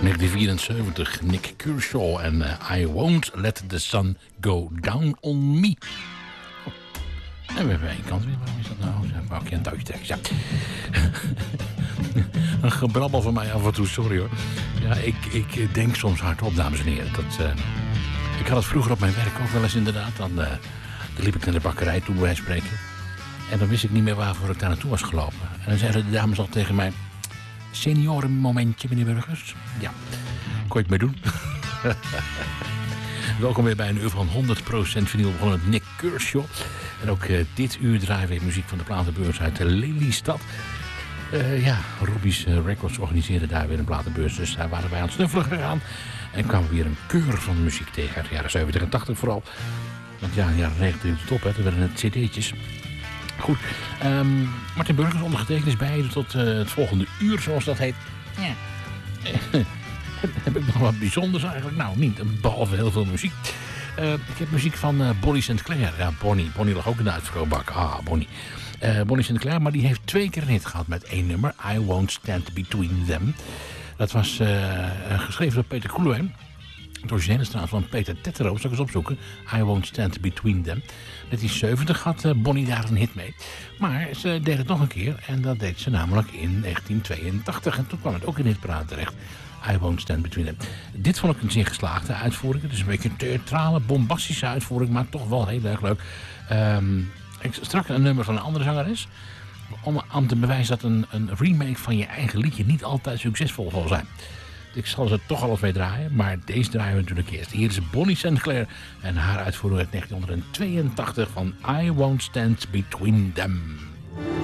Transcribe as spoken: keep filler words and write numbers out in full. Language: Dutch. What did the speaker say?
negentien vierenzeventig, Nick Kershaw en uh, I Won't Let the Sun Go Down on Me. Oh. En we hebben één kant weer. Waarom is dat nou? Ja, pak je een touwtje tekst. Ja. Een gebrabbel van mij af en toe, sorry hoor. Ja, ik, ik denk soms hardop, dames en heren. Dat, uh, ik had het vroeger op mijn werk ook wel eens inderdaad. Dan, uh, dan liep ik naar de bakkerij toe, bij wijze van spreken. En dan wist ik niet meer waarvoor ik daar naartoe was gelopen. En dan zeiden de dames al tegen mij... Seniorenmomentje, meneer Burgers. Ja, kon je het mee doen. Welkom weer bij een uur van honderd procent vinyl van het Nick Kershaw. En ook uh, dit uur draaien we muziek van de platenbeurs uit de Lelystad. Uh, ja, Robbie's uh, Records organiseerde daar weer een platenbeurs. Dus daar waren wij aan het snuffelen gegaan. En kwamen we weer een keur van muziek tegen uit de jaren zeventig en tachtig vooral. Want ja, in de jaren negentig hield het op, hè. Er werden het cd'tjes. Goed, um, Martin Burgers ondergetekend is bij je tot uh, het volgende uur, zoals dat heet. Ja. Heb ik nog wat bijzonders eigenlijk? Nou, niet, behalve heel veel muziek. Uh, ik heb muziek van uh, Bonnie Sinclair. Ja, Bonnie. Bonnie lag ook in de uitverkoopbak. Ah, Bonnie. Uh, Bonnie Sinclair, maar die heeft twee keer een hit gehad met één nummer. I Won't Stand Between Them. Dat was uh, geschreven door Peter Koelewijn. Het originele staat van Peter Tetterow, zal ik eens opzoeken. I Won't Stand Between Them. negentien zeventig had uh, Bonnie daar een hit mee. Maar ze deed het nog een keer. En dat deed ze namelijk in negentien tweeëntachtig. En toen kwam het ook in hitparade terecht. I Won't Stand Between Them. Dit vond ik een zeer geslaagde uitvoering. Het is een beetje een theatrale, bombastische uitvoering. Maar toch wel heel erg leuk. Um, ik, straks een nummer van een andere zangeres. Om aan te bewijzen dat een, een remake van je eigen liedje niet altijd succesvol zal zijn. Ik zal ze toch alles mee draaien, maar deze draaien we natuurlijk eerst. Hier is Bonnie Sinclair en haar uitvoering uit negentien tweeëntachtig van I Won't Stand Between Them.